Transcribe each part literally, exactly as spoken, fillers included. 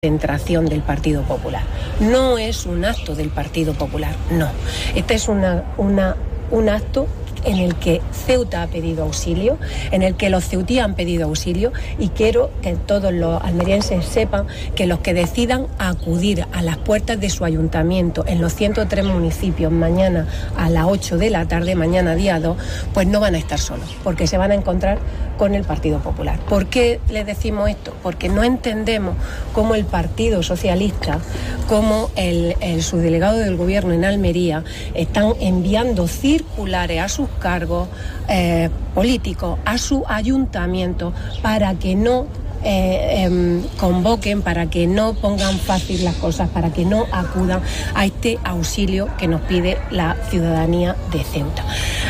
concentración del Partido Popular. No es un acto del Partido Popular, no. Este es una, una, un acto en el que Ceuta ha pedido auxilio, en el que los ceutíes han pedido auxilio, y quiero que todos los almerienses sepan que los que decidan acudir a las puertas de su ayuntamiento en los ciento tres municipios mañana a las ocho de la tarde, mañana día dos, pues no van a estar solos, porque se van a encontrar con el Partido Popular. ¿Por qué les decimos esto? Porque no entendemos cómo el Partido Socialista, como el, el subdelegado del Gobierno en Almería, están enviando circulares a sus cargos eh, políticos, a su ayuntamiento, para que no eh, eh, convoquen, para que no pongan fácil las cosas, para que no acudan a este auxilio que nos pide la ciudadanía de Ceuta.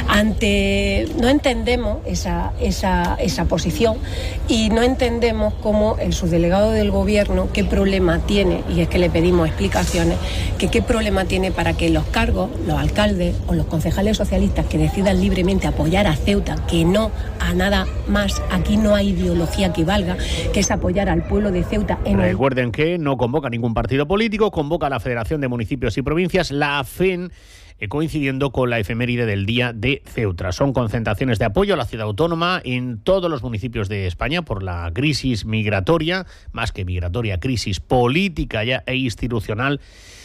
Ante no entendemos esa, esa, esa posición, y no entendemos cómo el subdelegado del Gobierno, qué problema tiene, y es que le pedimos explicaciones, que qué problema tiene para que los cargos, los alcaldes o los concejales socialistas que decidan libremente apoyar a Ceuta, que no a nada más, aquí no hay ideología que valga, que es apoyar al pueblo de Ceuta. En Recuerden el... que no convoca ningún partido político, convoca a la Federación de Municipios y Provincias, la A F E N, eh, coincidiendo con la efeméride del Día de Ceuta. Son concentraciones de apoyo a la ciudad autónoma en todos los municipios de España por la crisis migratoria, más que migratoria, crisis política ya e institucional.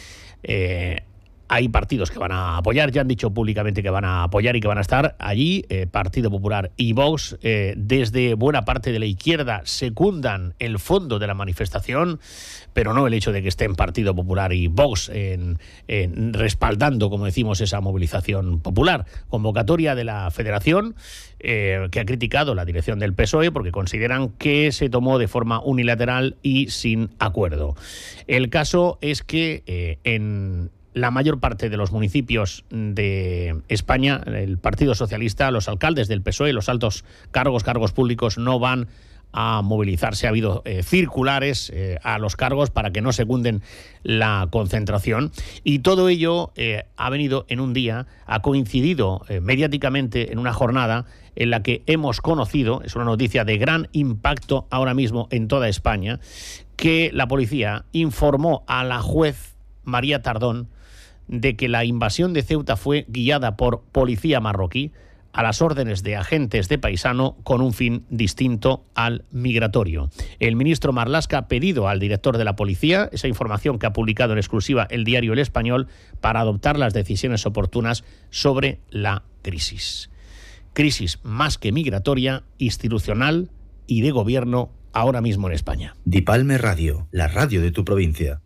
Eh, Hay partidos que van a apoyar, ya han dicho públicamente que van a apoyar y que van a estar allí. Eh, Partido Popular y Vox, eh, desde buena parte de la izquierda, secundan el fondo de la manifestación, pero no el hecho de que estén Partido Popular y Vox en, en respaldando, como decimos, esa movilización popular. Convocatoria de la Federación, eh, que ha criticado la dirección del P S O E porque consideran que se tomó de forma unilateral y sin acuerdo. El caso es que eh, en la mayor parte de los municipios de España, el Partido Socialista, los alcaldes del P S O E, los altos cargos, cargos públicos, no van a movilizarse. Ha habido eh, circulares eh, a los cargos para que no secunden la concentración, y todo ello eh, ha venido en un día, ha coincidido eh, mediáticamente en una jornada en la que hemos conocido, es una noticia de gran impacto ahora mismo en toda España, que la policía informó a la juez María Tardón de que la invasión de Ceuta fue guiada por policía marroquí a las órdenes de agentes de paisano con un fin distinto al migratorio. El ministro Marlaska ha pedido al director de la policía esa información que ha publicado en exclusiva el diario El Español para adoptar las decisiones oportunas sobre la crisis. Crisis más que migratoria, institucional y de gobierno ahora mismo en España. Dipalme Radio, la radio de tu provincia.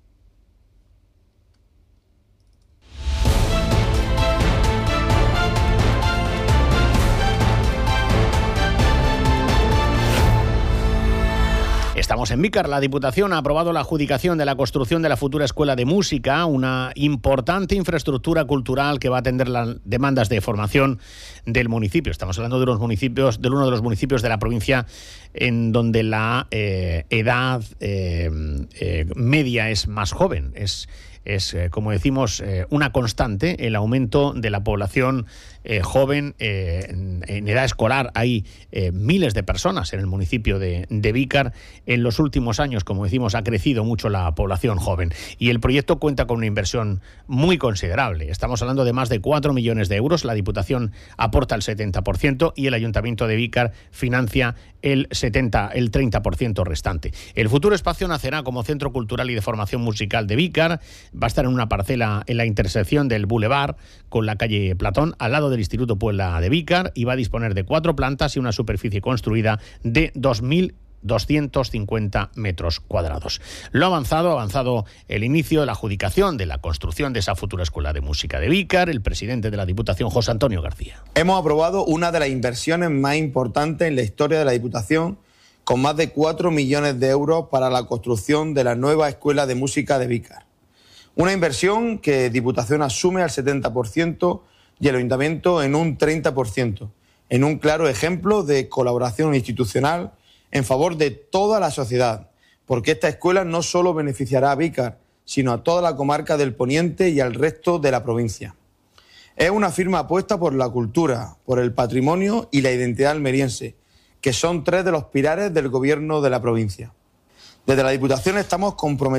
Estamos en Vícar. La Diputación ha aprobado la adjudicación de la construcción de la futura Escuela de Música, una importante infraestructura cultural que va a atender las demandas de formación del municipio. Estamos hablando de unos municipios, de uno de los municipios de la provincia en donde la eh, edad eh, eh, media es más joven. Es Es, eh, como decimos, eh, una constante el aumento de la población eh, joven eh, en, en edad escolar. Hay eh, miles de personas en el municipio de, de Vícar. En los últimos años, como decimos, ha crecido mucho la población joven, y el proyecto cuenta con una inversión muy considerable. Estamos hablando de más de cuatro millones de euros. La Diputación aporta el setenta por ciento y el Ayuntamiento de Vícar financia el setenta, el treinta por ciento restante. El futuro espacio nacerá como Centro Cultural y de Formación Musical de Vícar. Va a estar en una parcela en la intersección del Boulevard con la calle Platón, al lado del Instituto Puebla de Vícar, y va a disponer de cuatro plantas y una superficie construida de dos mil doscientos cincuenta metros cuadrados. Lo ha avanzado, ha avanzado el inicio de la adjudicación de la construcción de esa futura Escuela de Música de Vícar, el presidente de la Diputación, José Antonio García. Hemos aprobado una de las inversiones más importantes en la historia de la Diputación, con más de cuatro millones de euros para la construcción de la nueva Escuela de Música de Vícar. Una inversión que Diputación asume al setenta por ciento y el Ayuntamiento en un treinta por ciento, en un claro ejemplo de colaboración institucional en favor de toda la sociedad, porque esta escuela no solo beneficiará a Vícar, sino a toda la comarca del Poniente y al resto de la provincia. Es una firme apuesta por la cultura, por el patrimonio y la identidad almeriense, que son tres de los pilares del gobierno de la provincia. Desde la Diputación estamos comprometidos